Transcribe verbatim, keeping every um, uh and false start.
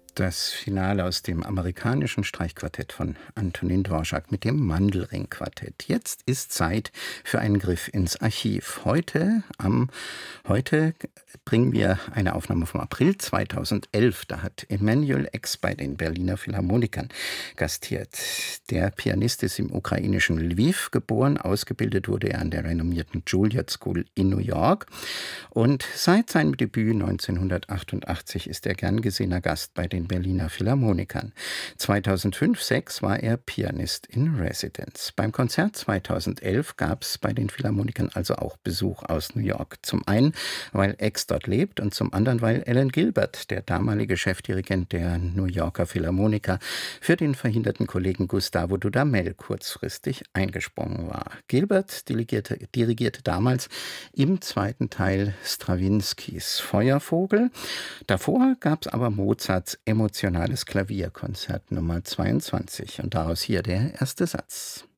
Das Finale aus dem amerikanischen Streichquartett von Antonin Dvorak mit dem Mandelring-Quartett. Jetzt ist Zeit für einen Griff ins Archiv. Heute, am, heute bringen wir eine Aufnahme vom April zweitausendelf. Da hat Emanuel X bei den Berliner Philharmonikern gastiert. Der Pianist ist im ukrainischen Lviv geboren. Ausgebildet wurde er an der renommierten Juilliard School in New York. Und seit seinem Debüt neunzehnhundertachtundachtzig ist er gern gesehener Gast bei den Berliner Philharmonikern. zweitausendfünf sechs war er Pianist in Residence. Beim Konzert zweitausendelf gab es bei den Philharmonikern also auch Besuch aus New York. Zum einen, weil X dort lebt und zum anderen, weil Alan Gilbert, der damalige Chefdirigent der New Yorker Philharmoniker, für den verhinderten Kollegen Gustavo Dudamel kurzfristig eingesprungen war. Gilbert dirigierte, dirigierte damals im zweiten Teil Strawinskys Feuervogel. Davor gab es aber Mozarts emotionales Klavierkonzert Nummer zweiundzwanzig und daraus hier der erste Satz.